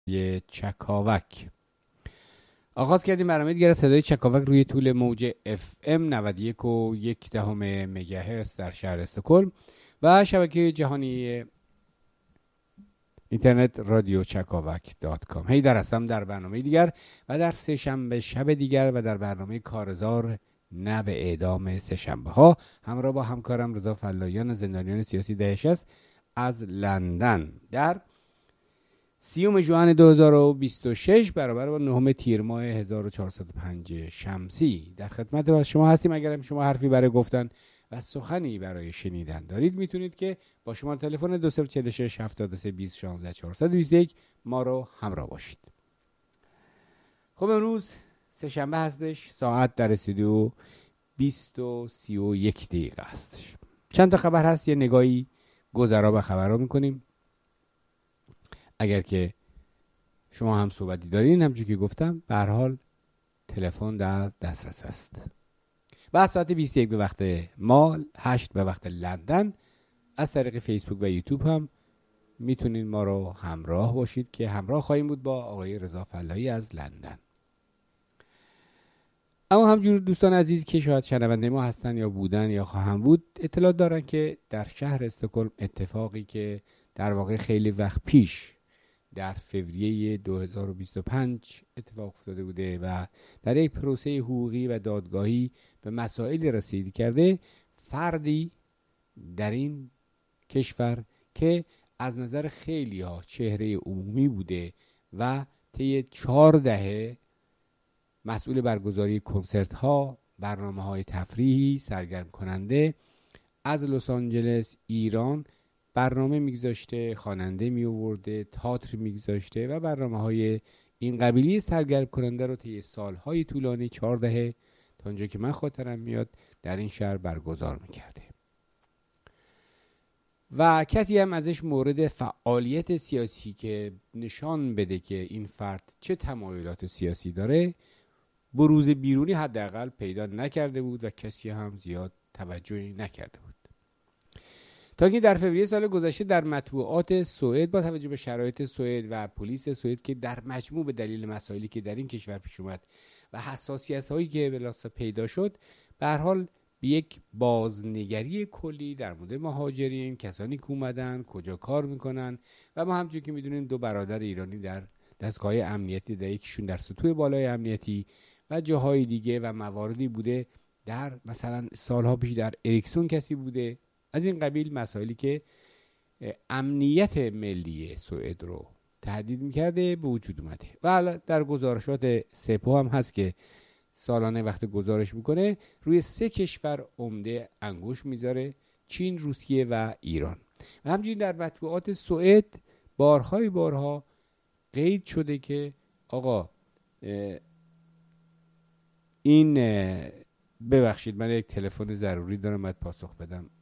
چکاوک. آغاز کردیم برنامه دیگر از صدای چکاوک روی طول موج FM 91.1 مگاهرتز در شهر استکهلم و شبکه جهانی اینترنت رادیو چکاوک.com. هیدر هستم در برنامه دیگر و در سه شنبه شب دیگر و در برنامه کارزار نه به اعدام سه شنبه ها همراه با همکارم رضا فلاییان زندانیان سیاسی دهش است از لندن در 30 ژوئن 2026 برابر با 9 تیر ماه 1405 شمسی در خدمت شما هستیم. اگر شما حرفی برای گفتن و سخنی برای شنیدن دارید میتونید که با شماره تلفن 2046 73 20 16 421 ما رو همراه باشید. خب امروز سه شنبه هستش، ساعت در استودیو 20:31 هستش. چند تا خبر هست، یه نگاهی گذرا به خبرها میکنیم. اگر که شما هم صحبتی دارین، همچون که گفتم به هر حال تلفن در دسترس است. و ساعت 21 به وقت ما، 8 به وقت لندن، از طریق فیسبوک و یوتیوب هم میتونین ما رو همراه باشید که همراه خواهیم بود با آقای رضا فلاحی از لندن. اما همجور دوستان عزیز که شاید شنونده ما هستن یا بودن یا خواهم بود، اطلاع دارن که در شهر استکهلم اتفاقی که در واقع خیلی وقت پیش در فوریه 2025 اتفاق افتاده بوده و در یک پروسه حقوقی و دادگاهی به مسائل رسیدگی کرده، فردی در این کشور که از نظر خیلی ها چهره عمومی بوده و طی 4 دهه مسئول برگزاری کنسرت ها، برنامه های تفریحی سرگرم کننده از لس آنجلس ایران برنامه میگذاشته، خواننده می آورده، تئاتر میگذاشته و برنامه های این قبیلی سرگرم کننده رو طی سالهای طولانی 4 دهه تا اونجا که من خاطرم میاد در این شهر برگزار میکرده و کسی هم ازش مورد فعالیت سیاسی که نشان بده که این فرد چه تمایلات سیاسی داره بروز بیرونی حداقل پیدا نکرده بود و کسی هم زیاد توجهی نکرده بود، تا که در فوریه سال گذشته در مطبوعات سوئد با توجه به شرایط سوئد و پلیس سوئد که در مجموع به دلیل مسائلی که در این کشور پیش اومد و حساسیت هایی که بلاسا پیدا شد، به هر حال به یک بازنگری کلی در مورد مهاجرین، کسانی که اومدن، کجا کار میکنن و ما همچون که میدونیم 2 برادر ایرانی در دستگاه امنیتی، در یکیشون در سطوح بالای امنیتی و جاهای دیگه و مواردی بوده، در مثلا سالها پیش در اریکسون کسی بوده، از این قبیل مسائلی که امنیت ملی سوئد رو تهدید میکرده به وجود اومده. و در گزارشات سپو هم هست که سالانه وقت گزارش میکنه روی 3 کشور عمده انگوش میذاره: چین، روسیه و ایران. و همچنین در مطبوعات سوئد بارها قید شده که آقا این ببخشید من یک تلفن ضروری دارم باید پاسخ بدم،